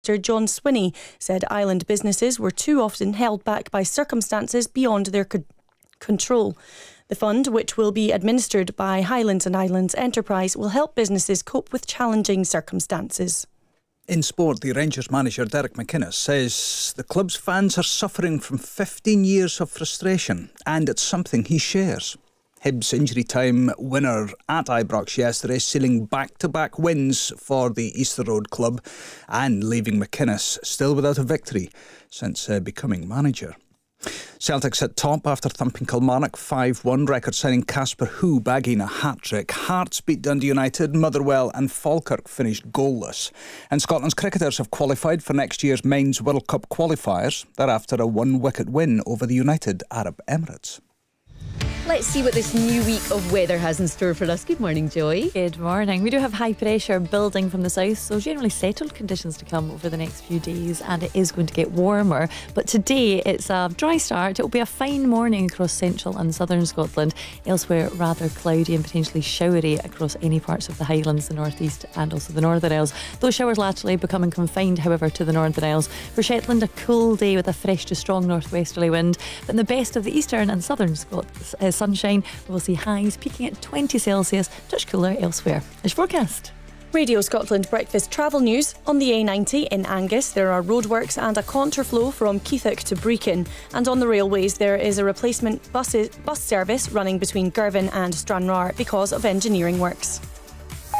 John Swinney said island businesses were too often held back by circumstances beyond their control. The fund, which will be administered by Highlands and Islands Enterprise, will help businesses cope with challenging circumstances. In sport, the Rangers manager Derek McInnes says the club's fans are suffering from 15 years of frustration, and it's something he shares. Hibs injury time winner at Ibrox yesterday, sealing back-to-back wins for the Easter Road club and leaving McInnes still without a victory since becoming manager. Celtic sit top after thumping Kilmarnock 5-1, record signing Casper Hu bagging a hat-trick. Hearts beat Dundee United, Motherwell and Falkirk finished goalless. And Scotland's cricketers have qualified for next year's Men's World Cup qualifiers. They're after a one-wicket win over the United Arab Emirates. Let's see what this new week of weather has in store for us. Good morning, Joy. Good morning. We do have high pressure building from the south, so generally settled conditions to come over the next few days, and it is going to get warmer. But today it's a dry start. It will be a fine morning across central and southern Scotland. Elsewhere, rather cloudy and potentially showery across any parts of the Highlands, the North East and also the Northern Isles. Those showers latterly becoming confined, however, to the Northern Isles. For Shetland, a cool day with a fresh to strong northwesterly wind. But in the best of the eastern and southern Scots, sunshine, we will see highs peaking at 20 Celsius, touch cooler elsewhere. As forecast. Radio Scotland Breakfast Travel News. On the A90 in Angus, there are roadworks and a contraflow from Keithwick to Brechin. And on the railways, there is a replacement bus service running between Girvan and Stranraer because of engineering works.